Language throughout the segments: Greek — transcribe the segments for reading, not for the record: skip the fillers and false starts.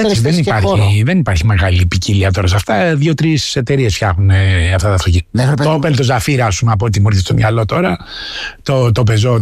μεγαλύτερες θέσεις και χώρο. Δεν υπάρχει μεγάλη ποικιλία τώρα σε αυτά. 2-3 εταιρείες φτιάχνουν αυτά τα αυτοκίνητα. Ναι, το Opel, το Zafira, ας πούμε, από ό,τι μου έρθει στο μυαλό τώρα. Το Peugeot,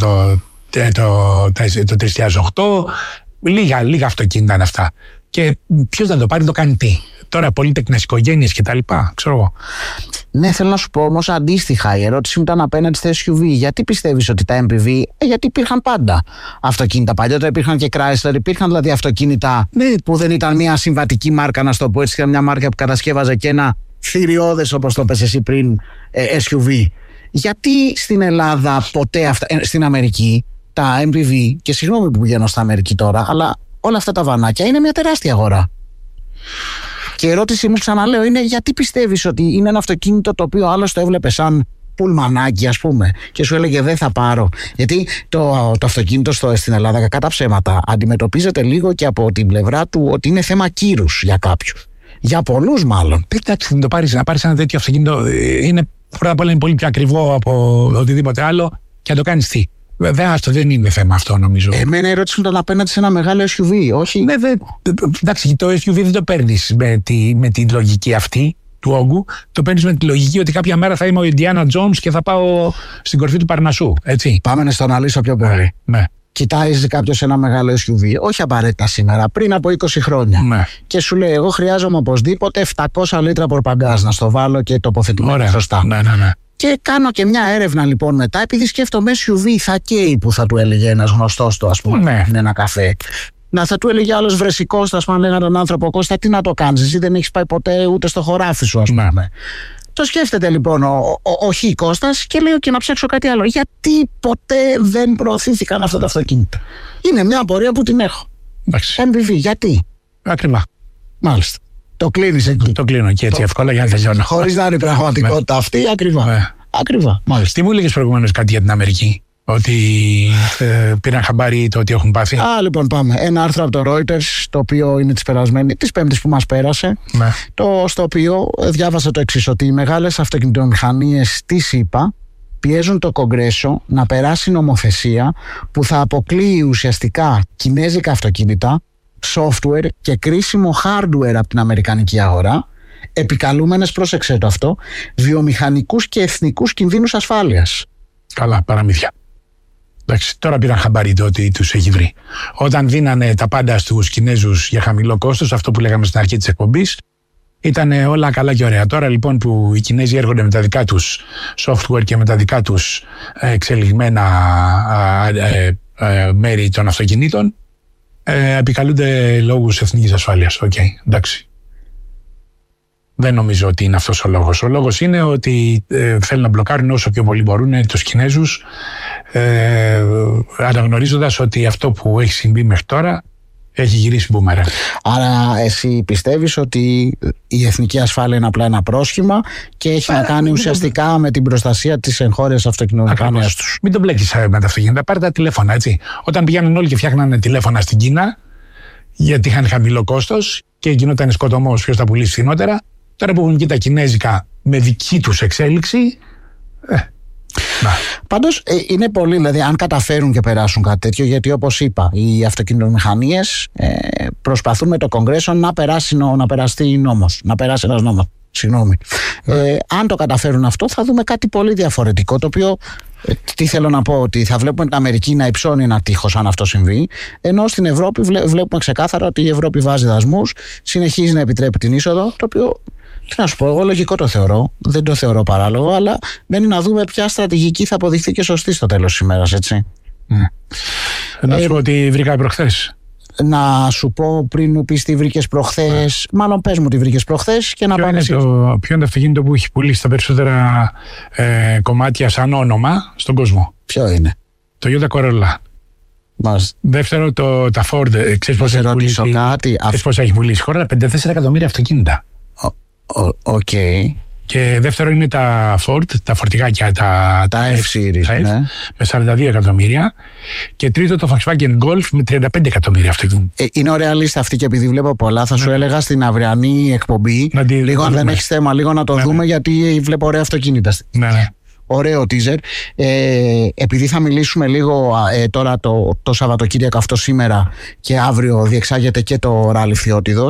το 3008. Λίγα αυτοκίνητα είναι αυτά. Και ποιος να το πάρει, το κάνει τι. Τώρα πολύτεκνες οικογένειες και τα λοιπά, ξέρω εγώ. Ναι, θέλω να σου πω όμως αντίστοιχα. Η ερώτηση μου ήταν απέναντι στα SUV. Γιατί πιστεύεις ότι τα MPV, γιατί υπήρχαν πάντα αυτοκίνητα. Παλιότερα υπήρχαν και Chrysler, υπήρχαν δηλαδή αυτοκίνητα που δεν ήταν μια συμβατική μάρκα, να σου το πω έτσι, ήταν μια μάρκα που κατασκεύαζε και ένα θηριώδες, όπως το πες εσύ πριν, SUV. Γιατί στην Ελλάδα ποτέ στην Αμερική τα MPV, και συγγνώμη που πηγαίνω στα Αμερική τώρα, αλλά όλα αυτά τα βανάκια είναι μια τεράστια αγορά. Και η ερώτησή μου, ξαναλέω, είναι γιατί πιστεύεις ότι είναι ένα αυτοκίνητο το οποίο άλλος το έβλεπε σαν πουλμανάκι, ας πούμε, και σου έλεγε δεν θα πάρω. Γιατί το αυτοκίνητο στην Ελλάδα, κατά ψέματα, αντιμετωπίζεται λίγο και από την πλευρά του ότι είναι θέμα κύρους για κάποιους. Για πολλούς μάλλον. Εντάξει, να πάρεις ένα τέτοιο αυτοκίνητο, πρώτα απ' όλα είναι πολύ πιο ακριβό από οτιδήποτε άλλο, και να το κάνεις τι. Βέβαια, δεν είναι θέμα αυτό, νομίζω. Εμένα η ερώτηση μου ήταν απέναντι σε ένα μεγάλο SUV, όχι. Ναι, εντάξει, το SUV δεν το παίρνεις με τη λογική αυτή του όγκου. Το παίρνεις με τη λογική ότι κάποια μέρα θα είμαι ο Ιντιάνα Τζόνς και θα πάω στην κορφή του Παρνασσού. Έτσι. Πάμε στο αναλύσω πιο πολύ. Ναι. Κοιτάζει κάποιος ένα μεγάλο SUV, όχι απαραίτητα σήμερα, πριν από 20 χρόνια. Ναι. Και σου λέει: εγώ χρειάζομαι οπωσδήποτε 700 λίτρα πορπαγκάζ να στο βάλω και τοποθετημένο σωστά. Ναι. Και κάνω και μια έρευνα λοιπόν μετά, επειδή σκέφτομαι SUV θα καίει, που θα του έλεγε ένας γνωστός του, ας πούμε, είναι ένα καφέ. Να θα του έλεγε άλλος βρεσικός, ας πούμε, λέγανε τον άνθρωπο: Κώστα, τι να το κάνεις, εσύ δεν έχεις πάει ποτέ ούτε στο χωράφι σου, ας πούμε. Ναι. Το σκέφτεται λοιπόν ο Χ Κώστας και λέει: και να ψάξω κάτι άλλο. Γιατί ποτέ δεν προωθήθηκαν αυτά τα αυτοκίνητα? Είναι μια απορία που την έχω. MPV, γιατί? Ακριβά. Μάλιστα. Το κλείνεις εκεί. Το κλείνω και έτσι εύκολα για να τελειώνω. Χωρίς να είναι η πραγματικότητα αυτή, ακριβά. Ακριβά. Μάλιστα. Τι μου έλεγες προηγουμένως κάτι για την Αμερική? Ότι πήραν χαμπάρι το ότι έχουν πάθει. Λοιπόν, πάμε. Ένα άρθρο από το Reuters, το οποίο είναι της Πέμπτης που μας πέρασε. Ναι. Στο οποίο διάβασα το εξής: ότι οι μεγάλες αυτοκινητομηχανίες της ΗΠΑ πιέζουν το Κογκρέσο να περάσει νομοθεσία που θα αποκλείει ουσιαστικά κινέζικα αυτοκίνητα, software και κρίσιμο hardware από την αμερικανική αγορά, επικαλούμενες, πρόσεξε το αυτό, βιομηχανικούς και εθνικούς κινδύνους ασφάλειας. Καλά, παραμύθια. Εντάξει, τώρα πήραν χαμπάρι το ότι τους έχει βρει. Όταν δίνανε τα πάντα στους Κινέζους για χαμηλό κόστος, αυτό που λέγαμε στην αρχή της εκπομπής, ήταν όλα καλά και ωραία. Τώρα λοιπόν που οι Κινέζοι έρχονται με τα δικά τους software και με τα δικά τους εξελιγμένα μέρη των αυτοκινήτων, επικαλούνται λόγους εθνικής ασφάλειας. Εντάξει. Δεν νομίζω ότι είναι αυτός ο λόγος. Ο λόγος είναι ότι θέλουν να μπλοκάρουν όσο πιο πολύ μπορούν τους Κινέζους, αναγνωρίζοντας ότι αυτό που έχει συμβεί μέχρι τώρα έχει γυρίσει μπούμερα. Άρα εσύ πιστεύεις ότι η εθνική ασφάλεια είναι απλά ένα πρόσχημα και έχει να κάνει ουσιαστικά με την προστασία της εγχώριας αυτοκινητομηχανίας τους? Μην τον μπλέκεις με τα αυτοκίνητα, πάρε τα τηλέφωνα, έτσι. Όταν πηγαίνουν όλοι και φτιάχνανε τηλέφωνα στην Κίνα, γιατί είχαν χαμηλό κόστος και γινόταν σκοτωμός ποιος θα πουλήσει φθηνότερα, τώρα που έχουν και τα κινέζικα με δική τους εξέλιξη. Πάντως είναι πολύ, δηλαδή αν καταφέρουν και περάσουν κάτι τέτοιο, γιατί όπως είπα, οι αυτοκινητομηχανίες προσπαθούν με το Κογκρέσο να περάσει ένας νόμος. Συγγνώμη. Αν το καταφέρουν αυτό, θα δούμε κάτι πολύ διαφορετικό, το οποίο, τι θέλω να πω, ότι θα βλέπουμε την Αμερική να υψώνει ένα τείχος αν αυτό συμβεί, ενώ στην Ευρώπη βλέπουμε ξεκάθαρα ότι η Ευρώπη βάζει δασμούς, συνεχίζει να επιτρέπει την είσοδο, το οποίο, τι να σου πω, εγώ λογικό το θεωρώ, δεν το θεωρώ παράλογο, αλλά μένει να δούμε ποια στρατηγική θα αποδειχθεί και σωστή στο τέλος της ημέρας, έτσι. Να σου πω ότι βρήκα προχθές. Να σου πω πριν μου πεις τι βρήκες προχθές, μάλλον πες μου τι βρήκες προχθές και να πάμε. Ποιο είναι το αυτοκίνητο που έχει πουλήσει τα περισσότερα κομμάτια σαν όνομα στον κόσμο? Ποιο είναι? Το Toyota Corolla. Δεύτερο τα Ford. Ξέρεις πώς έχει πουλήσει? Ξέρεις πώς έχει πουλήσει? Χώρα 54 εκατομμύρια αυτοκίνητα. Οκ. Και δεύτερο είναι τα Ford, τα φορτηγάκια, τα F-Series, ναι. Με 42 εκατομμύρια. Και τρίτο το Volkswagen Golf με 35 εκατομμύρια αυτοκίνητα. Είναι ωραία λίστα αυτή και επειδή βλέπω πολλά, θα σου έλεγα στην αυριανή εκπομπή, λίγο αν δεν έχεις θέμα, λίγο να το δούμε, γιατί βλέπω ωραία αυτοκίνητα. Ναι. Ωραίο teaser. Επειδή θα μιλήσουμε λίγο τώρα το Σαββατοκύριακο αυτό σήμερα και αύριο διεξάγεται και το ράλι Φθιώτιδος.